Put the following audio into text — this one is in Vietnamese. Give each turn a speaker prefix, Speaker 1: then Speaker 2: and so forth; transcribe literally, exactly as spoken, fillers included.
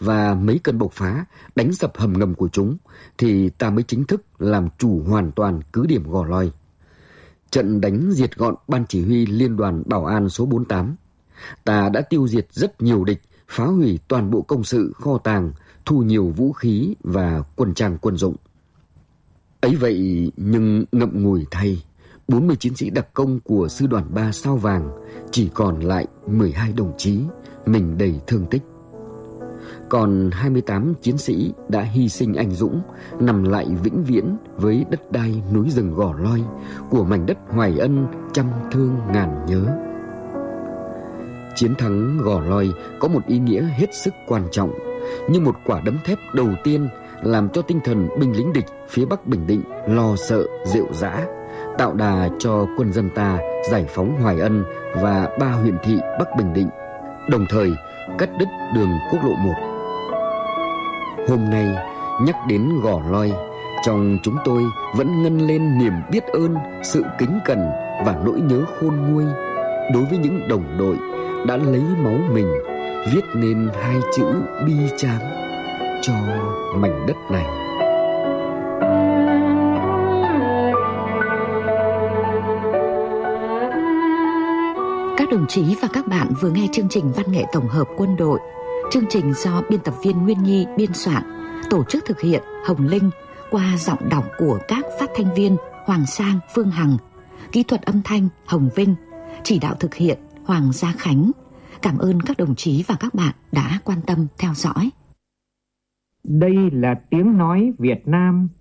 Speaker 1: và mấy cơn bộc phá đánh sập hầm ngầm của chúng thì ta mới chính thức làm chủ hoàn toàn cứ điểm Gò Loi. Trận đánh diệt gọn ban chỉ huy Liên đoàn Bảo an số bốn mươi tám. Ta đã tiêu diệt rất nhiều địch, phá hủy toàn bộ công sự, kho tàng, thu nhiều vũ khí và quân trang quân dụng. Ấy vậy nhưng ngậm ngùi thay, bốn mươi chiến sĩ đặc công của sư đoàn ba Sao Vàng chỉ còn lại mười hai đồng chí, mình đầy thương tích. Còn hai mươi tám chiến sĩ đã hy sinh anh dũng, nằm lại vĩnh viễn với đất đai núi rừng Gò Loi của mảnh đất Hoài Ân trăm thương ngàn nhớ. Chiến thắng Gò Loi có một ý nghĩa hết sức quan trọng, như một quả đấm thép đầu tiên làm cho tinh thần binh lính địch phía Bắc Bình Định lo sợ rệu rã, tạo đà cho quân dân ta giải phóng Hoài Ân và ba huyện thị Bắc Bình Định, đồng thời cắt đứt đường quốc lộ một. Hôm nay nhắc đến Gò Loi, trong chúng tôi vẫn ngân lên niềm biết ơn, sự kính cẩn và nỗi nhớ khôn nguôi đối với những đồng đội đã lấy máu mình viết nên hai chữ bi tráng cho mảnh đất này.
Speaker 2: Các đồng chí và các bạn vừa nghe chương trình văn nghệ tổng hợp quân đội. Chương trình do biên tập viên Nguyên Nhi biên soạn, tổ chức thực hiện Hồng Linh qua giọng đọc của các phát thanh viên Hoàng Sang, Phương Hằng, kỹ thuật âm thanh Hồng Vinh, chỉ đạo thực hiện Hoàng Gia Khánh. Cảm ơn các đồng chí và các bạn đã quan tâm theo dõi.
Speaker 3: Đây là tiếng nói Việt Nam